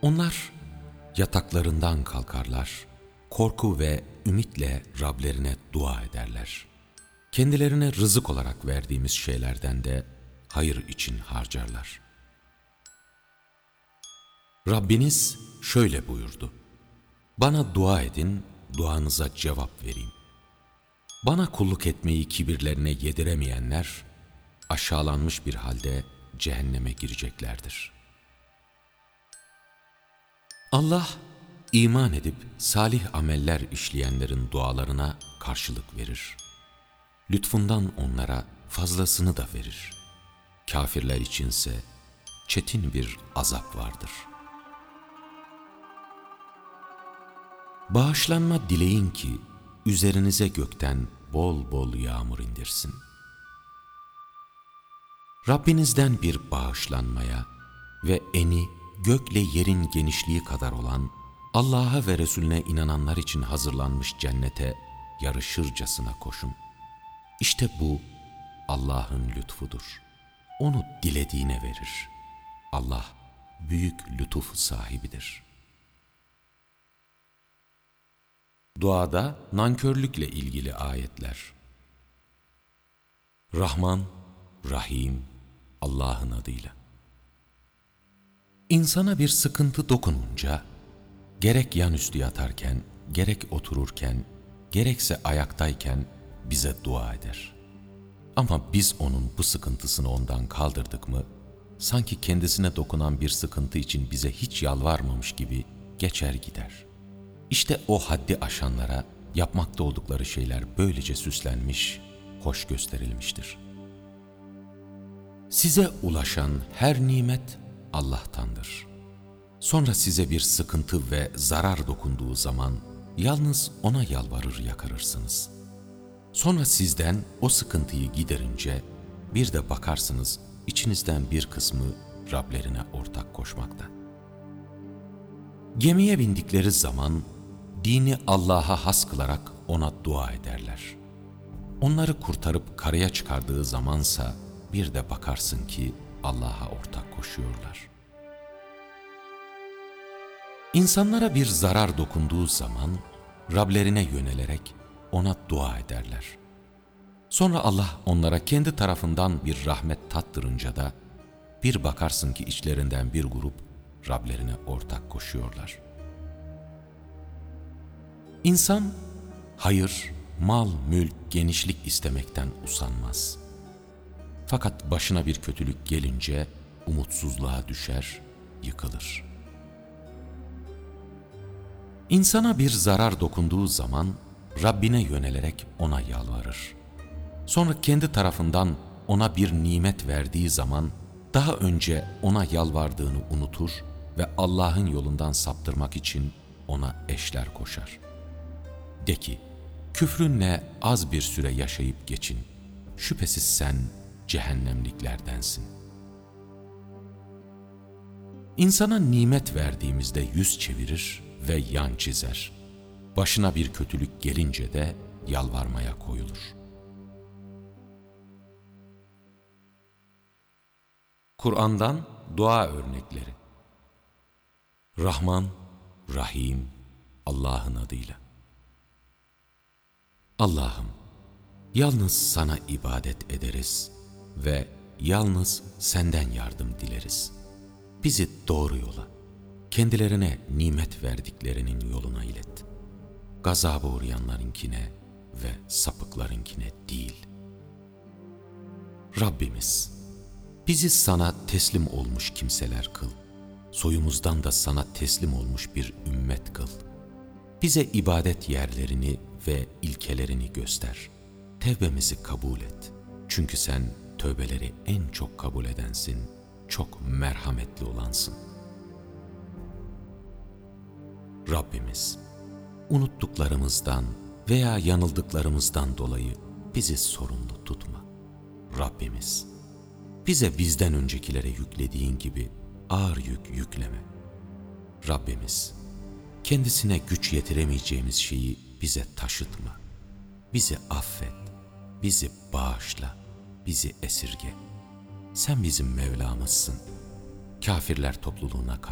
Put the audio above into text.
Onlar yataklarından kalkarlar, korku ve ümitle Rablerine dua ederler. Kendilerine rızık olarak verdiğimiz şeylerden de hayır için harcarlar. Rabbiniz şöyle buyurdu: Bana dua edin, duanıza cevap vereyim. Bana kulluk etmeyi kibirlerine yediremeyenler, aşağılanmış bir halde cehenneme gireceklerdir. Allah, iman edip salih ameller işleyenlerin dualarına karşılık verir. Lütfundan onlara fazlasını da verir. Kafirler içinse çetin bir azap vardır. Bağışlanma dileyin ki üzerinize gökten bol bol yağmur indirsin. Rabbinizden bir bağışlanmaya ve eni gökle yerin genişliği kadar olan Allah'a ve Resulüne inananlar için hazırlanmış cennete yarışırcasına koşun. İşte bu Allah'ın lütfudur. Onu dilediğine verir. Allah büyük lütuf sahibidir. Duada nankörlükle ilgili ayetler. Rahman, Rahim, Allah'ın adıyla. İnsana bir sıkıntı dokununca, gerek yanüstü yatarken, gerek otururken, gerekse ayaktayken bize dua eder. Ama biz onun bu sıkıntısını ondan kaldırdık mı, sanki kendisine dokunan bir sıkıntı için bize hiç yalvarmamış gibi geçer gider. İşte o haddi aşanlara yapmakta oldukları şeyler böylece süslenmiş, hoş gösterilmiştir. Size ulaşan her nimet Allah'tandır. Sonra size bir sıkıntı ve zarar dokunduğu zaman yalnız O'na yalvarır yakarırsınız. Sonra sizden o sıkıntıyı giderince bir de bakarsınız içinizden bir kısmı Rablerine ortak koşmakta. Gemiye bindikleri zaman dini Allah'a has kılarak O'na dua ederler. Onları kurtarıp karaya çıkardığı zamansa bir de bakarsın ki Allah'a ortak koşuyorlar. İnsanlara bir zarar dokunduğu zaman Rablerine yönelerek O'na dua ederler. Sonra Allah onlara kendi tarafından bir rahmet tattırınca da bir bakarsın ki içlerinden bir grup Rablerine ortak koşuyorlar. İnsan hayır, mal, mülk, genişlik istemekten usanmaz. Fakat başına bir kötülük gelince umutsuzluğa düşer, yıkılır. İnsana bir zarar dokunduğu zaman Rabbine yönelerek O'na yalvarır. Sonra kendi tarafından ona bir nimet verdiği zaman daha önce O'na yalvardığını unutur ve Allah'ın yolundan saptırmak için O'na eşler koşar. De ki, küfrünle az bir süre yaşayıp geçin. Şüphesiz sen cehennemliklerdensin. İnsana nimet verdiğimizde yüz çevirir ve yan çizer. Başına bir kötülük gelince de yalvarmaya koyulur. Kur'an'dan dua örnekleri. Rahman, Rahim, Allah'ın adıyla. Allah'ım, yalnız sana ibadet ederiz ve yalnız senden yardım dileriz. Bizi doğru yola, kendilerine nimet verdiklerinin yoluna ilet. Gazaba uğrayanlarınkine ve sapıklarınkine değil. Rabbimiz, bizi sana teslim olmuş kimseler kıl. Soyumuzdan da sana teslim olmuş bir ümmet kıl. Bize ibadet yerlerini ve ilkelerini göster. Tevbemizi kabul et. Çünkü sen tövbeleri en çok kabul edensin, çok merhametli olansın. Rabbimiz, unuttuklarımızdan veya yanıldıklarımızdan dolayı bizi sorumlu tutma. Rabbimiz, bize bizden öncekilere yüklediğin gibi ağır yük yükleme. Rabbimiz, kendisine güç yetiremeyeceğimiz şeyi bize taşıtma. Bizi affet, bizi bağışla, bizi esirge. Sen bizim Mevlamızsın. Kafirler topluluğuna